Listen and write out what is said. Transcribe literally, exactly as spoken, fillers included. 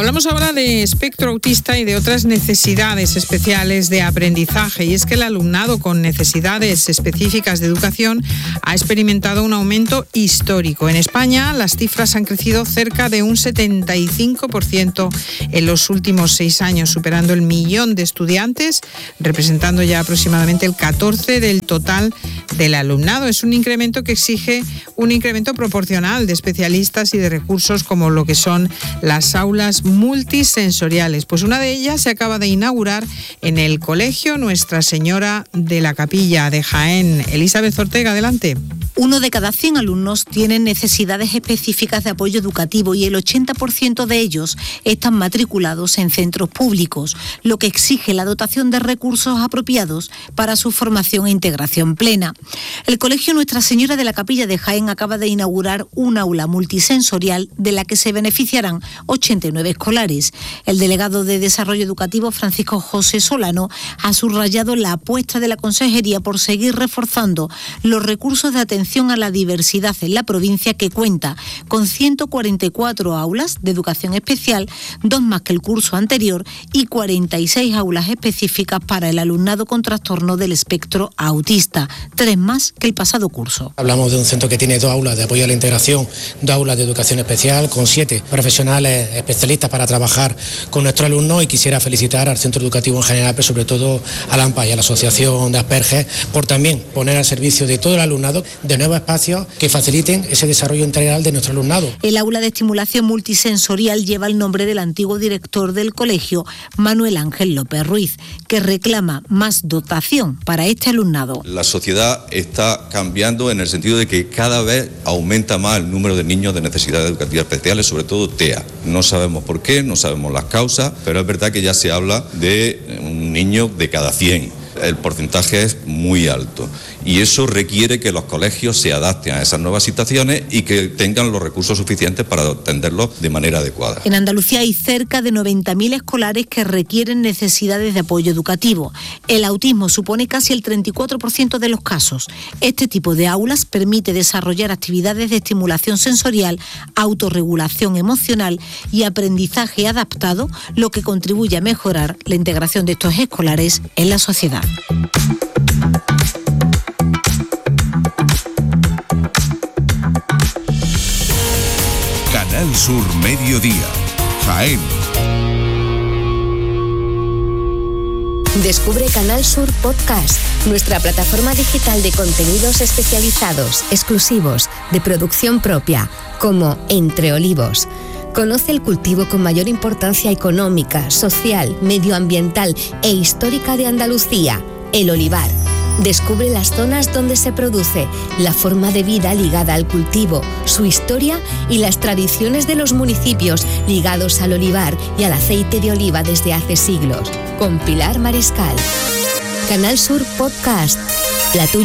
Hablamos ahora de espectro autista y de otras necesidades especiales de aprendizaje, y es que el alumnado con necesidades específicas de educación ha experimentado un aumento histórico. En España las cifras han crecido cerca de un setenta y cinco por ciento en los últimos seis años, superando el millón de estudiantes, representando ya aproximadamente el catorce por ciento del total del alumnado. Es un incremento que exige un incremento proporcional de especialistas y de recursos como lo que son las aulas multisensoriales. Pues una de ellas se acaba de inaugurar en el Colegio Nuestra Señora de la Capilla de Jaén. Elizabeth Ortega, adelante. Uno de cada cien alumnos tienen necesidades específicas de apoyo educativo y el ochenta por ciento de ellos están matriculados en centros públicos, lo que exige la dotación de recursos apropiados para su formación e integración plena. El Colegio Nuestra Señora de la Capilla de Jaén acaba de inaugurar un aula multisensorial de la que se beneficiarán ochenta y nueve escolares. El delegado de Desarrollo Educativo, Francisco José Solano, ha subrayado la apuesta de la Consejería por seguir reforzando los recursos de atención a la diversidad en la provincia, que cuenta con ciento cuarenta y cuatro aulas de educación especial, dos más que el curso anterior, y cuarenta y seis aulas específicas para el alumnado con trastorno del espectro autista, tres más que el pasado curso. Hablamos de un centro que tiene dos aulas de apoyo a la integración, dos aulas de educación especial, con siete profesionales especialistas para trabajar con nuestros alumnos, y quisiera felicitar al centro educativo en general, pero sobre todo a la AMPA y a la Asociación de Asperger por también poner al servicio de todo el alumnado de nuevos espacios que faciliten ese desarrollo integral de nuestro alumnado. El aula de estimulación multisensorial lleva el nombre del antiguo director del colegio, Manuel Ángel López Ruiz, que reclama más dotación para este alumnado. La sociedad está cambiando en el sentido de que cada vez aumenta más el número de niños de necesidades educativas especiales, sobre todo T E A. No sabemos por qué, no sabemos las causas, pero es verdad que ya se habla de un niño de cada cien. El porcentaje es muy alto y eso requiere que los colegios se adapten a esas nuevas situaciones y que tengan los recursos suficientes para atenderlos de manera adecuada. En Andalucía hay cerca de noventa mil escolares que requieren necesidades de apoyo educativo. El autismo supone casi el treinta y cuatro por ciento de los casos. Este tipo de aulas permite desarrollar actividades de estimulación sensorial, autorregulación emocional y aprendizaje adaptado, lo que contribuye a mejorar la integración de estos escolares en la sociedad. Canal Sur Mediodía, Jaén. Descubre Canal Sur Podcast, nuestra plataforma digital de contenidos especializados, exclusivos, de producción propia, como Entre Olivos. Conoce el cultivo con mayor importancia económica, social, medioambiental e histórica de Andalucía, el olivar. Descubre las zonas donde se produce, la forma de vida ligada al cultivo, su historia y las tradiciones de los municipios ligados al olivar y al aceite de oliva desde hace siglos. Con Pilar Mariscal. Canal Sur Podcast, la tuya.